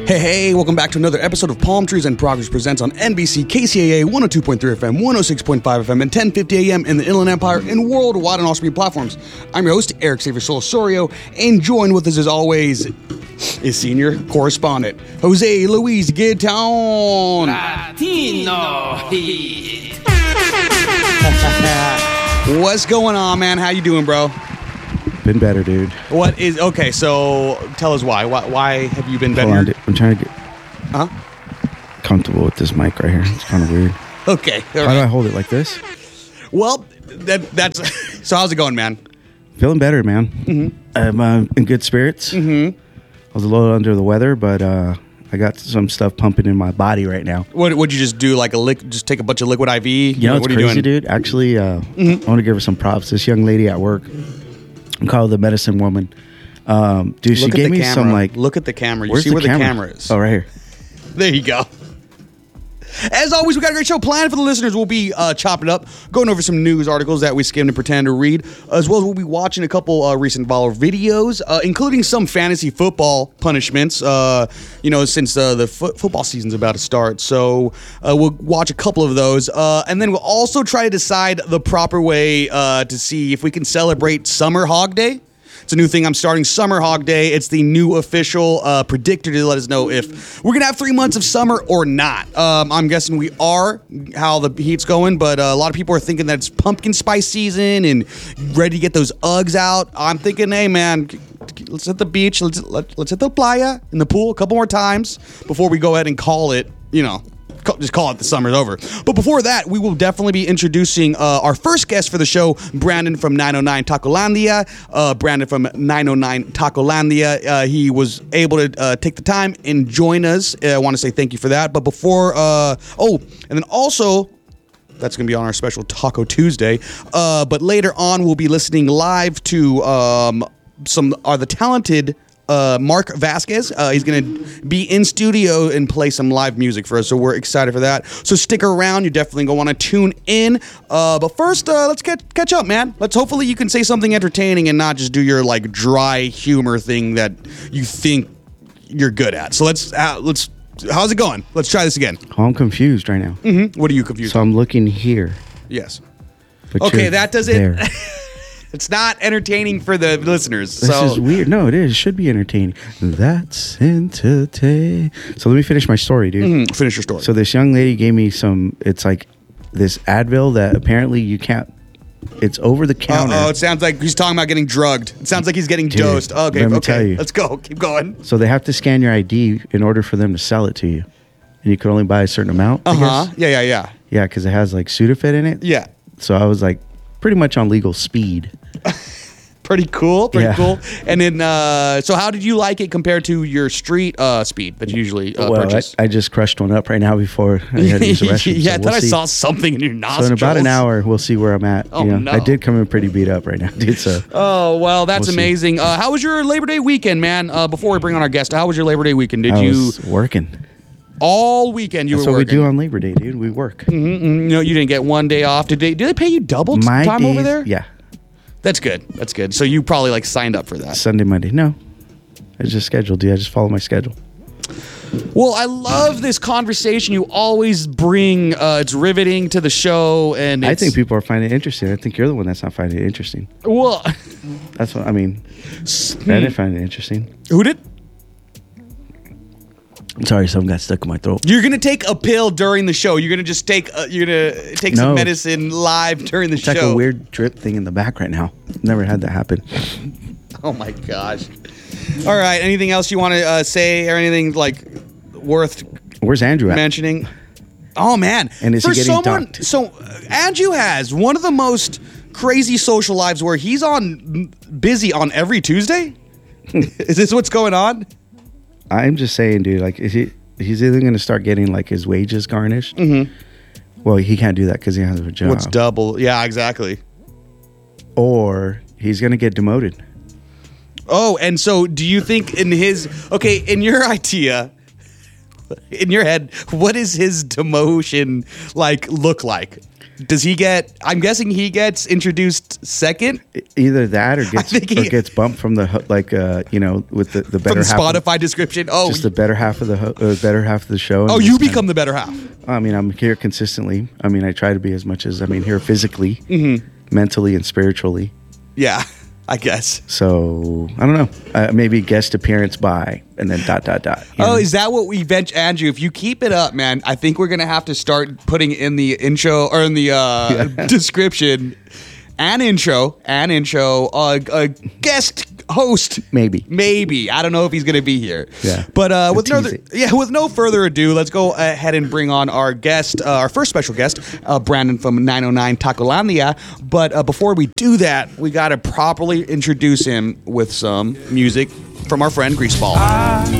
Hey, welcome back to another episode of Palm Trees and Progress Presents on NBC KCAA 102.3 FM, 106.5 FM, and 1050 AM in the Inland Empire and worldwide on all streaming platforms. I'm your host, Eric Xavier Osorio, and joined with us as always is senior correspondent, Jose Luis Guiton. Latino. What's going on, man? How you doing, bro? Been better, dude. Okay, so tell us why. Why have you been better? Hold on, dude. I'm trying to get comfortable with this mic right here. It's kind of weird. Okay. How do I hold it, like this? Well, that's... So how's it going, man? Feeling better, man. Mm-hmm. I'm in good spirits. Mm-hmm. I was a little under the weather, but I got some stuff pumping in my body right now. Would you just do like just take a bunch of liquid IV? You know, it's what are crazy, you doing? dude. Actually, I want to give her some props. This young lady at work, I call her the medicine woman. Dude, she gave me some like... Look at the camera. You Where's see the where camera? the camera is. Oh, right here. There you go. As always, we got a great show planned for the listeners. We'll be chopping it up, going over some news articles that we skimmed and pretend to read, as well as we'll be watching a couple recent viral videos, including some fantasy football punishments, since the football season's about to start. So we'll watch a couple of those. And then we'll also try to decide the proper way to see if we can celebrate Summer Hog Day. It's a new thing I'm starting, Summer Hog Day. It's the new official predictor to let us know if we're going to have 3 months of summer or not. I'm guessing we are, how the heat's going, but a lot of people are thinking that it's pumpkin spice season and ready to get those Uggs out. I'm thinking, hey, man, let's hit the beach. Let's hit the playa in the pool a couple more times before we go ahead and call it, just call it the summer's over. But before that, we will definitely be introducing our first guest for the show, Brandon from 909 Tacolandia. Brandon from 909 Tacolandia. He was able to take the time and join us. I want to say thank you for that. But before, and then also, that's going to be on our special Taco Tuesday. But later on, we'll be listening live to the talented Mark Vasquez. He's going to be in studio and play some live music for us, so we're excited for that. So stick around. You're definitely going to want to tune in. But first, let's catch up, man. Hopefully you can say something entertaining and not just do your like dry humor thing that you think you're good at. So let's how's it going? Let's try this again. Oh, I'm confused right now. Mm-hmm. What are you confused? So I'm looking here. Yes. But Okay, that doesn't... there. It's not entertaining for the listeners. This is weird. No, it is. It should be entertaining. That's entertaining. So let me finish my story, dude. Finish your story. So this young lady gave me it's like this Advil that apparently you can't, it's over the counter. It sounds like he's talking about getting drugged. It sounds like he's getting dosed. Okay, let me tell you. Let's go. Keep going. So they have to scan your ID in order for them to sell it to you. And you can only buy a certain amount, I guess. Yeah. Yeah, because it has like Sudafed in it. Yeah. So I was like pretty much on legal speed. Pretty cool. Yeah. And then, so how did you like it compared to your street speed that you usually purchase? I just crushed one up right now before I had to use the restroom. Yeah, so I thought I saw something in your nostrils. So in about an hour, we'll see where I'm at. Oh, no. I did come in pretty beat up right now, dude. So. Oh, well, that's We'll amazing. How was your Labor Day weekend, man? Before we bring on our guest, how was your Labor Day weekend? I was working. All weekend you That's were what working? we do on Labor Day, dude. We work. Mm-hmm. No, you didn't get one day off. Did they pay you double time over there? Yeah. That's good. So you probably like signed up for that. Sunday, Monday. No. It's just scheduled, dude. I just follow my schedule. Well, I love this conversation you always bring. It's riveting to the show, and I think people are finding it interesting. I think you're the one that's not finding it interesting. Well, that's what I mean. I didn't find it interesting. Who did? I'm sorry, something got stuck in my throat. You're gonna take a pill during the show. You're gonna just take some medicine live during the show. It's like a weird drip thing in the back right now. Never had that happen. Oh my gosh! All right. Anything else you want to say, or anything like worth? Where's Andrew at? Mentioning? Oh man! And is he getting docked? So Andrew has one of the most crazy social lives where he's busy on every Tuesday. Is this what's going on? I'm just saying, dude, like, he's either going to start getting, like, his wages garnished. Mm-hmm. Well, he can't do that because he has a job. What's double? Yeah, exactly. Or he's going to get demoted. Oh, and so do you think in your idea, in your head, what is his demotion look like? Does he get? I'm guessing he gets introduced second. Either that or think he- gets bumped from the with the From better the half. Spotify description. Oh, Just the better half of the show. and oh, just you kinda- become the better half. I mean, I'm here consistently. I mean, I try to be as much as here physically, mentally, and spiritually. Yeah, I guess. So I don't know. Maybe guest appearance by, and then ... you know? Oh, is that what we bench Andrew? If you keep it up, man, I think we're gonna have to start putting in the intro or in the description an intro, a guest host. Maybe. I don't know if he's gonna be here. Yeah. But with tease it. with no further ado, let's go ahead and bring on our guest, our first special guest, Brandon from 909 Tacolandia. But before we do that, we gotta properly introduce him with some music from our friend Greaseball.